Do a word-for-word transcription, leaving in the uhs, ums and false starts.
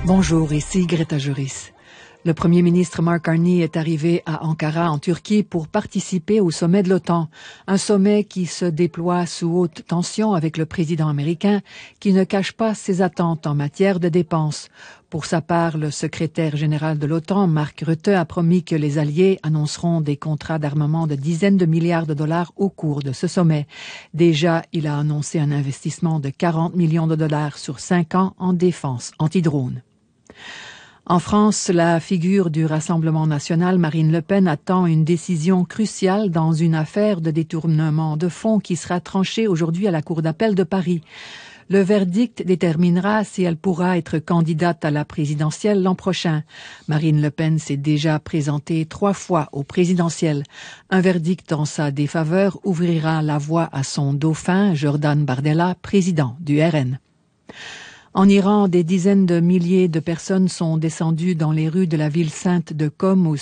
Bonjour, ici Greta Juris. Le Premier ministre Mark Carney est arrivé à Ankara, en Turquie, pour participer au sommet de l'OTAN. Un sommet qui se déploie sous haute tension avec le président américain, qui ne cache pas ses attentes en matière de dépenses. Pour sa part, le secrétaire général de l'OTAN, Mark Rutte, a promis que les alliés annonceront des contrats d'armement de dizaines de milliards de dollars au cours de ce sommet. Déjà, il a annoncé un investissement de quarante millions de dollars sur cinq ans en défense anti-drone. En France, la figure du Rassemblement national, Marine Le Pen, attend une décision cruciale dans une affaire de détournement de fonds qui sera tranchée aujourd'hui à la Cour d'appel de Paris. Le verdict déterminera si elle pourra être candidate à la présidentielle l'an prochain. Marine Le Pen s'est déjà présentée trois fois au présidentiel. Un verdict en sa défaveur ouvrira la voie à son dauphin, Jordan Bardella, président du R N. En Iran, des dizaines de milliers de personnes sont descendues dans les rues de la ville sainte de Qom, au